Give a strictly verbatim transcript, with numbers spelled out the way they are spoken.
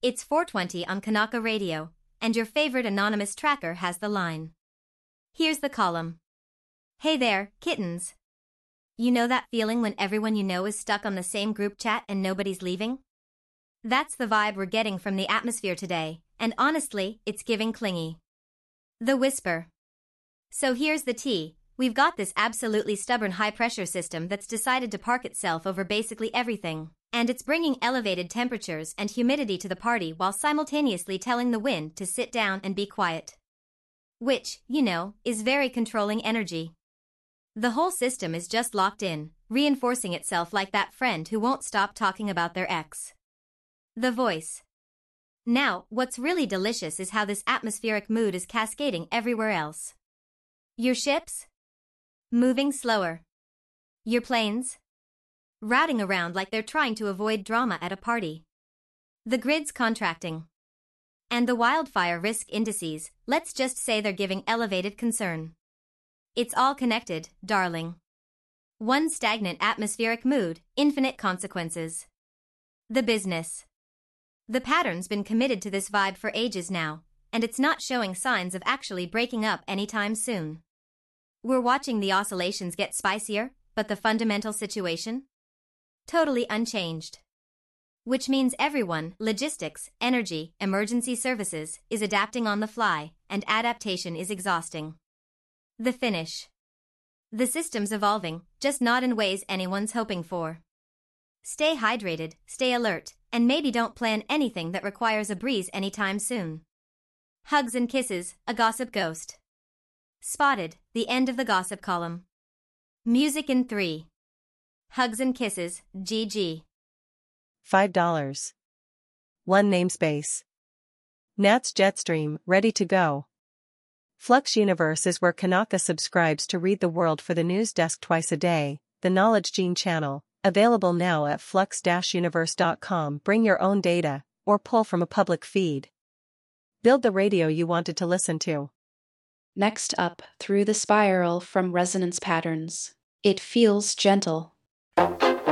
It's four twenty on Kanaka Radio, and your favorite anonymous tracker has the line. Here's the column. Hey there, kittens. You know that feeling when everyone you know is stuck on the same group chat and nobody's leaving? That's the vibe we're getting from the atmosphere today, and honestly, it's giving clingy. The whisper. So here's the tea. We've got this absolutely stubborn high-pressure system that's decided to park itself over basically everything, and it's bringing elevated temperatures and humidity to the party while simultaneously telling the wind to sit down and be quiet. Which, you know, is very controlling energy. The whole system is just locked in, reinforcing itself like that friend who won't stop talking about their ex. The voice. Now, what's really delicious is how this atmospheric mood is cascading everywhere else. Your ships? Moving slower. Your planes? Routing around like they're trying to avoid drama at a party. The grid's contracting. And the wildfire risk indices, let's just say they're giving elevated concern. It's all connected, darling. One stagnant atmospheric mood, infinite consequences. The business. The pattern's been committed to this vibe for ages now, and it's not showing signs of actually breaking up anytime soon. We're watching the oscillations get spicier, but the fundamental situation? Totally unchanged. Which means everyone, logistics, energy, emergency services, is adapting on the fly, and adaptation is exhausting. The finish. The system's evolving, just not in ways anyone's hoping for. Stay hydrated, stay alert, and maybe don't plan anything that requires a breeze anytime soon. Hugs and kisses, a gossip ghost. Spotted, the end of the gossip column. Music in three. Hugs and kisses, G G. five dollars. One namespace. Nats Jetstream, ready to go. Flux Universe is where Kanaka subscribes to read the world for the news desk twice a day, the Knowledge Gene channel, available now at flux dash universe dot com. Bring your own data, or pull from a public feed. Build the radio you wanted to listen to. Next up, through the spiral from resonance patterns. It feels gentle.